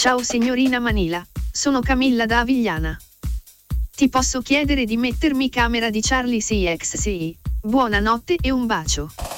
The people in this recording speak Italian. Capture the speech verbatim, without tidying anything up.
Ciao signorina Manila, sono Camilla da Avigliana. Ti posso chiedere di mettermi camera di Charlie X C? Buonanotte e un bacio.